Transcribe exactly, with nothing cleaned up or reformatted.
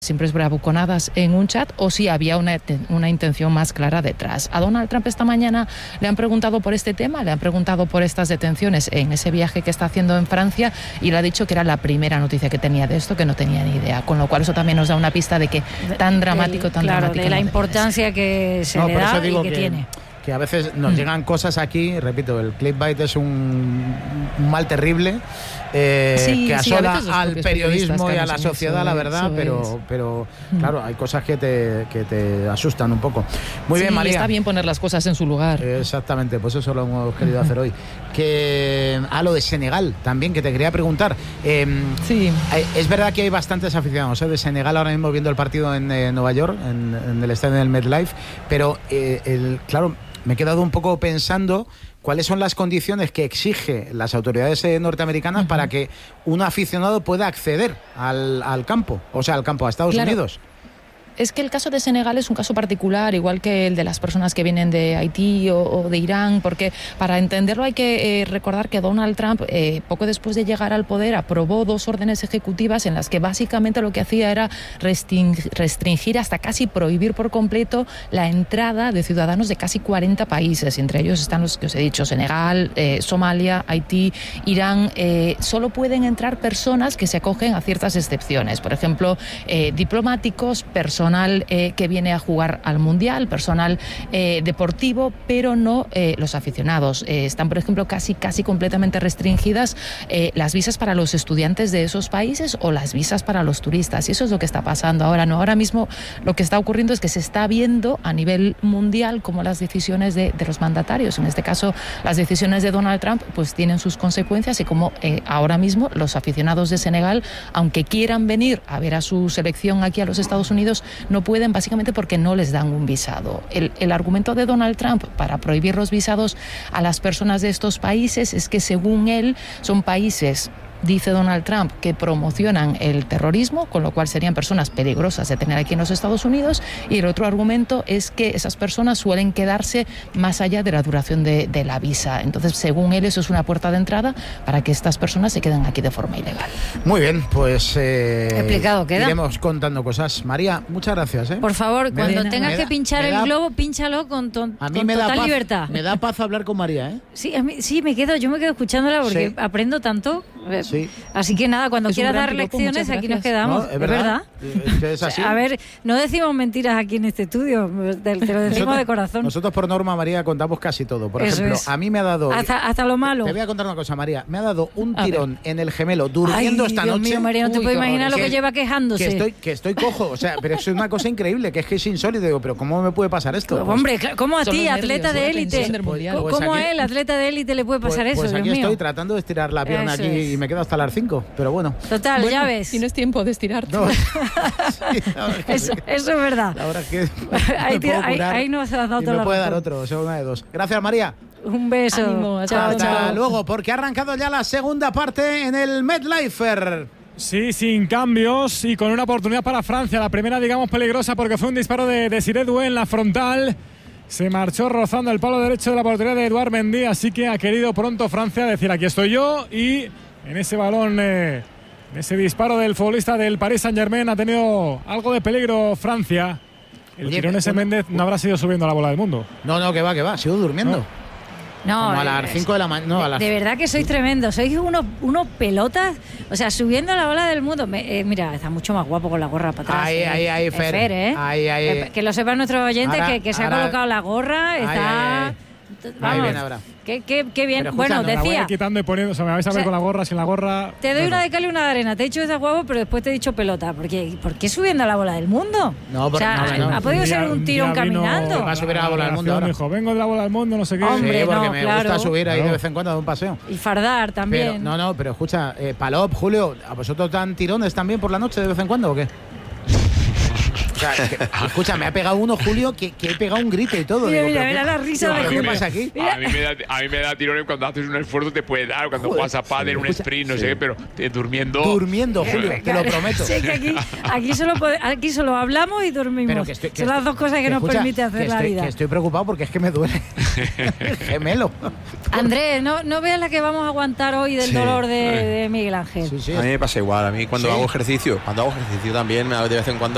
simples bravuconadas en un chat o si había una, una intención más clara detrás. A Donald Trump esta mañana le han preguntado por este tema, le han preguntado por estas detenciones en ese viaje que está haciendo en Francia y le ha dicho que era la primera noticia que tenía de esto, que no tenía ni idea, con lo cual eso también nos da una pista de que tan dramático, del, tan claro, dramático. de la importancia que se no, le da y que, que tiene. Que a veces nos mm. llegan cosas aquí, repito, el clickbait es un, un mal terrible eh, sí, que asola sí, al periodismo y a la sociedad, la verdad, pero, pero mm. claro, hay cosas que te, que te asustan un poco. Muy sí, bien, María. Está bien poner las cosas en su lugar. Exactamente, pues eso lo hemos querido hacer hoy. Que a lo de Senegal también, que te quería preguntar. Eh, sí. Es verdad que hay bastantes aficionados ¿eh? de Senegal ahora mismo viendo el partido en eh, Nueva York, en, en el estadio del MetLife, pero eh, el, claro, me he quedado un poco pensando cuáles son las condiciones que exige las autoridades eh, norteamericanas uh-huh. para que un aficionado pueda acceder al, al campo, o sea, al campo, a Estados claro. Unidos. Es que el caso de Senegal es un caso particular, igual que el de las personas que vienen de Haití o, o de Irán, porque para entenderlo hay que eh, recordar que Donald Trump, eh, poco después de llegar al poder, aprobó dos órdenes ejecutivas en las que básicamente lo que hacía era restringir, restringir hasta casi prohibir por completo la entrada de ciudadanos de casi cuarenta países. Entre ellos están los que os he dicho, Senegal, eh, Somalia, Haití, Irán. Eh, solo pueden entrar personas que se acogen a ciertas excepciones. Por ejemplo, eh, diplomáticos, personas personal eh, que viene a jugar al Mundial, personal eh, deportivo, pero no eh, los aficionados. Eh, están, por ejemplo, casi, casi completamente restringidas eh, las visas para los estudiantes de esos países o las visas para los turistas. Y eso es lo que está pasando ahora. No, ahora mismo lo que está ocurriendo es que se está viendo a nivel mundial cómo las decisiones de, de los mandatarios, en este caso las decisiones de Donald Trump, pues tienen sus consecuencias y cómo eh, ahora mismo los aficionados de Senegal, aunque quieran venir a ver a su selección aquí a los Estados Unidos, no pueden, básicamente porque no les dan un visado. El, el argumento de Donald Trump para prohibir los visados a las personas de estos países es que, según él, son países, dice Donald Trump, que promocionan el terrorismo, con lo cual serían personas peligrosas de tener aquí en los Estados Unidos, y el otro argumento es que esas personas suelen quedarse más allá de la duración de, de la visa. Entonces, según él, eso es una puerta de entrada para que estas personas se queden aquí de forma ilegal. Muy bien, pues eh, explicado queda. Iremos contando cosas. María, muchas gracias. ¿eh? Por favor, me cuando da, tengas que da, pinchar el da, globo, pínchalo con, ton, a mí con me total da paz, libertad. Me da paz hablar con María, ¿eh? Sí, a mí, sí, me quedo, yo me quedo escuchándola porque sí. aprendo tanto. Sí. Así que nada, cuando es quieras dar piloto, lecciones, aquí nos quedamos. No, es verdad. ¿Es verdad? Es que es así. A ver, no decimos mentiras aquí en este estudio, te, te lo decimos nosotros, de corazón. Nosotros, por norma, María, contamos casi todo. Por Eso ejemplo, es. a mí me ha dado... Hasta, hasta lo malo. Te voy a contar una cosa, María. Me ha dado un tirón en el gemelo durmiendo Ay, esta Dios noche. Mío, María, no Uy, te puedo imaginar horror. lo que, que lleva quejándose. Que estoy, que estoy cojo, o sea, pero es una cosa increíble, que es que es insólito. Digo, pero ¿cómo me puede pasar esto? Pues, hombre, ¿cómo a ti, atleta de élite? Pues, pues ¿Cómo a él, atleta de élite, le puede pasar pues, eso? Pues aquí Dios estoy mío. tratando de estirar la pierna Eso aquí es. y me quedo hasta las cinco, pero bueno. Total, bueno, ya ves. Tienes tiempo de estirarte. No, sí, es que eso, sí. eso es verdad. La verdad es que ahí, me puedo ahí, curar ahí nos has dado y toda me la puede razón. dar otro, o sea, una de dos. Gracias, María. Un beso. Ánimo, chao, Hasta chao. luego, porque ha arrancado ya la segunda parte en el MetLife. Sí, sin cambios y con una oportunidad para Francia. La primera, digamos, peligrosa porque fue un disparo de Desiré Doué en la frontal. Se marchó rozando el palo derecho de la portería de Edouard Mendy, así que ha querido pronto Francia decir aquí estoy yo, y en ese balón, eh, en ese disparo del futbolista del Paris Saint-Germain ha tenido algo de peligro Francia. El Oye, tirón ese una, Méndez no habrá sido subiendo la bola del mundo. No, no, que va, que va, sigo durmiendo. No. No, como a las cinco de la mañana. No, a las... De verdad que sois tremendos, sois unos, unos pelotas, o sea, subiendo a la bola del mundo. Me, eh, mira, está mucho más guapo con la gorra para atrás. Ahí, eh. ahí, ahí, Eh, Fer. Fer, ¿eh? Ahí, ahí. Eh, que lo sepan nuestros oyentes, Ahora, que, que se ahora, ha colocado la gorra, ahí, está... ahí, ahí. Vamos, Ahí viene ahora. Qué, qué, qué bien. Pero bueno, escucha, no, La voy a decía... ir quitando y poniendo, o sea, me vais a ver O sea, con la gorra, sin la gorra. Te doy no, una no. de cal y una de arena. Te he dicho esa guapo, pero después te he dicho pelota. Porque, ¿por qué subiendo a la bola del mundo? No, o sea, no, no. ha podido Un día- ser un un tirón día vino- caminando. Va a subir a la bola del mundo Me ahora. dijo, vengo de la bola del mundo, no sé qué. Hombre, Sí, porque no, me claro. gusta subir ahí Claro. de vez en cuando a un paseo. Y fardar también. Pero, no, no, pero escucha, eh, Palop, Julio, ¿a vosotros dan tirones también por la noche de vez en cuando o qué? O sea, que, escucha, me ha pegado uno, Julio, que, que he pegado un grito y todo. Mira, Digo, mira, ¿pero mira qué- la risa digo, de ¿pero ¿Qué Julio. pasa aquí? Mira. A mí, me da, a mí me da tirones cuando haces un esfuerzo, te puede dar, cuando Joder, juegas a pádel, un escucha, sprint, no sí. sé qué, pero te, durmiendo. Durmiendo, Julio, te lo prometo. Sí, que aquí, aquí, solo, pode- aquí solo hablamos y dormimos. Pero que estoy- que Son las estoy- dos cosas que, que nos escucha, permite hacer que la estoy, vida. Que estoy preocupado porque es que me duele el gemelo. Andrés, no, no veas la que vamos a aguantar hoy del Sí. dolor de, de Miguel Ángel. Sí, sí. A mí me pasa igual, a mí cuando ¿Sí? hago ejercicio, cuando hago ejercicio también me da de vez en cuando